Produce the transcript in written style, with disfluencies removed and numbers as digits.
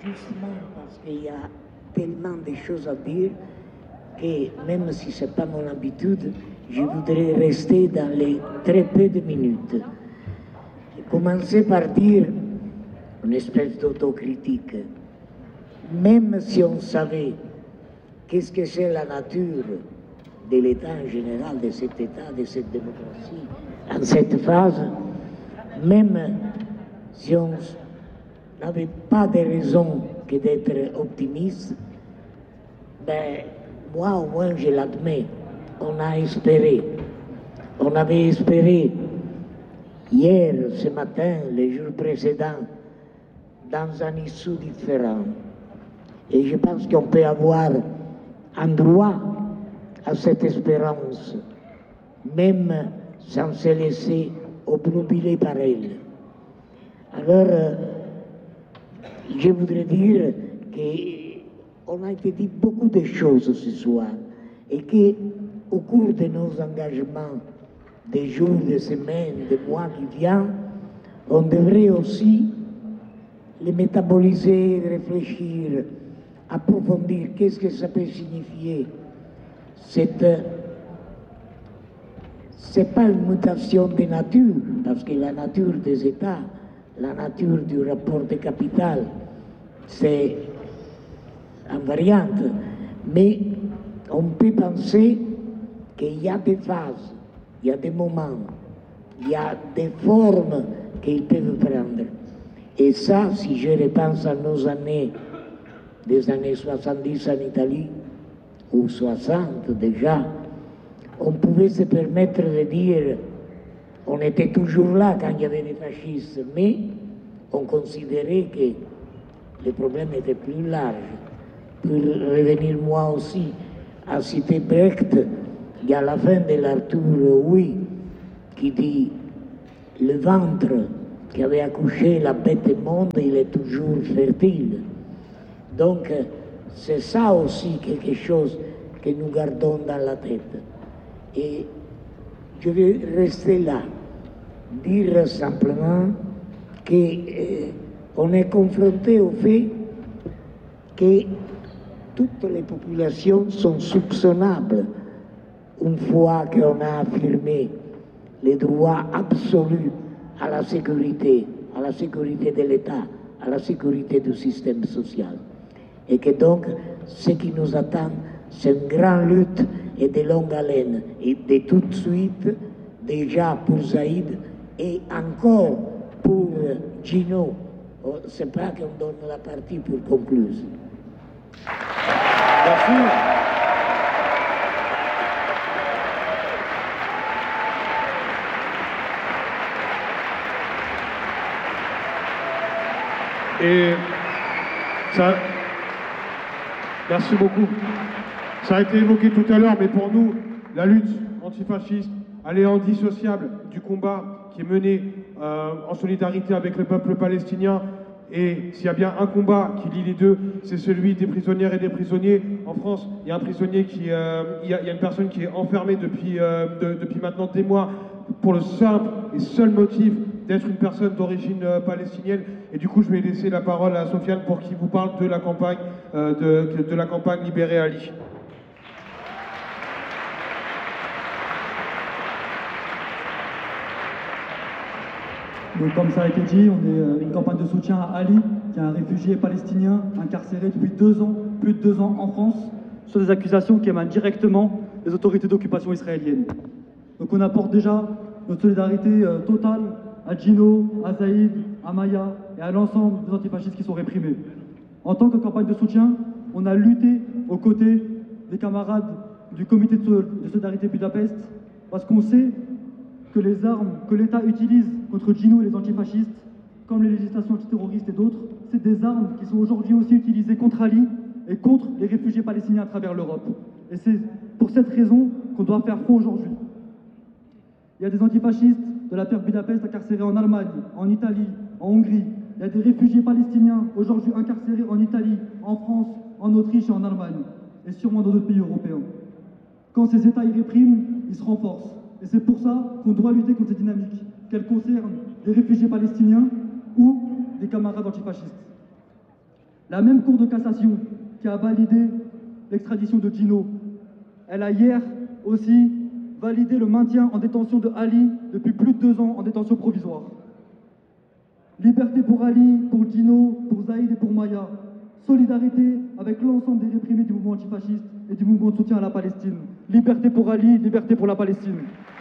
Justement parce qu'il y a tellement de choses à dire que même si ce n'est pas mon habitude, je voudrais rester dans les très peu de minutes. Commencer par dire une espèce d'autocritique. Même si on savait qu'est-ce que c'est la nature de l'État en général, de cet État, de cette démocratie, en cette phase, même si on n'avait pas de raison que d'être optimiste, ben, moi au moins je l'admets, on a espéré. On avait espéré hier, ce matin, les jours précédents, dans un issue différent. Et je pense qu'on peut avoir un droit à cette espérance, même sans se laisser obnubiler par elle. Alors, je voudrais dire qu'on a été dit beaucoup de choses ce soir et qu'au cours de nos engagements des jours, des semaines, des mois qui viennent, on devrait aussi les métaboliser, réfléchir, approfondir qu'est-ce que ça peut signifier. C'est pas une mutation de nature, parce que la nature des États, la nature du rapport de capital, c'est invariante, mais on peut penser qu'il y a des phases, il y a des moments, il y a des formes qu'ils peuvent prendre. Et ça, si je repense à nos années, des années 70 en Italie, ou 60 déjà, on pouvait se permettre de dire, on était toujours là quand il y avait des fascistes, mais on considérait que le problème était plus large. Pour revenir moi aussi à citer Brecht, il y a la fin de l'Arthur Oui qui dit le ventre qui avait accouché la bête immonde, il est toujours fertile. Donc c'est ça aussi quelque chose que nous gardons dans la tête. Et je vais rester là, dire simplement qu'on est confronté au fait que toutes les populations sont soupçonnables une fois qu'on a affirmé les droits absolus à la sécurité de l'État, à la sécurité du système social. Et que donc, ce qui nous attend, c'est une grande lutte et de longue haleine. Et de tout de suite, déjà pour Zaïd et encore pour Gino, c'est pas qu'on donne la partie pour conclure. Merci. Et ça, merci beaucoup. Ça a été évoqué tout à l'heure, mais pour nous, la lutte antifasciste, elle est indissociable du combat qui est mené en solidarité avec le peuple palestinien. Et s'il y a bien un combat qui lie les deux, c'est celui des prisonnières et des prisonniers. En France, il y a un prisonnier il y a une personne qui est enfermée depuis maintenant des mois pour le simple et seul motif d'être une personne d'origine palestinienne. Et du coup, je vais laisser la parole à Sofiane pour qu'il vous parle de la campagne, de la campagne Libérer Ali. Donc, comme ça a été dit, on est une campagne de soutien à Ali, qui est un réfugié palestinien incarcéré depuis 2 ans, plus de 2 ans en France, sur des accusations qui émanent directement des autorités d'occupation israéliennes. Donc on apporte déjà notre solidarité totale à Gino, à Zaïd, à Maya et à l'ensemble des antifascistes qui sont réprimés. En tant que campagne de soutien, on a lutté aux côtés des camarades du comité de solidarité Budapest, parce qu'on sait que les armes que l'État utilise contre Gino et les antifascistes, comme les législations antiterroristes et d'autres, c'est des armes qui sont aujourd'hui aussi utilisées contre Ali et contre les réfugiés palestiniens à travers l'Europe. Et c'est pour cette raison qu'on doit faire front aujourd'hui. Il y a des antifascistes de la terre Budapest incarcérés en Allemagne, en Italie, en Hongrie. Il y a des réfugiés palestiniens aujourd'hui incarcérés en Italie, en France, en Autriche et en Allemagne, et sûrement dans d'autres pays européens. Quand ces États y répriment, ils se renforcent. Et c'est pour ça qu'on doit lutter contre ces dynamiques, qu'elles concernent des réfugiés palestiniens ou des camarades antifascistes. La même Cour de cassation qui a validé l'extradition de Gino, elle a hier aussi validé le maintien en détention de Ali depuis plus de 2 ans en détention provisoire. Liberté pour Ali, pour Gino, pour Zaïd et pour Maya. Solidarité avec l'ensemble des réprimés du mouvement antifasciste et du mouvement de soutien à la Palestine. Liberté pour Ali, liberté pour la Palestine.